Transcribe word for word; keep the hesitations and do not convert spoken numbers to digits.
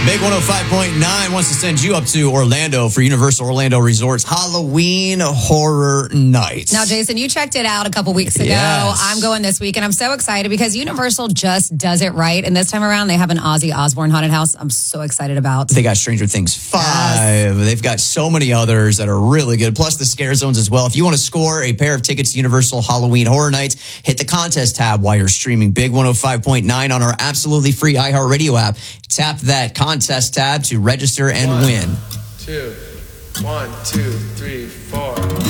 Big one oh five point nine wants to send you up to Orlando for Universal Orlando Resort's Halloween Horror Nights. Now, Jason, you checked it out a couple weeks ago. Yes. I'm going this week, and I'm so excited because Universal just does it right. And this time around, they have an Ozzy Osbourne haunted house I'm so excited about. They got Stranger Things five. Yes. They've got so many others that are really good, plus the scare zones as well. If you want to score a pair of tickets to Universal Halloween Horror Nights, hit the contest tab while you're streaming Big one oh five point nine on our absolutely free iHeartRadio app. Tap that contest tab to register and one, win. Two, one, two, three, four.